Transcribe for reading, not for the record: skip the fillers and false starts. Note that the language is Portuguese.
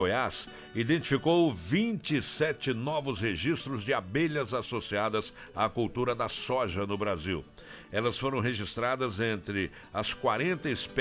Goiás identificou 27 novos registros de abelhas associadas à cultura da soja no Brasil. Elas foram registradas entre as 40 espécies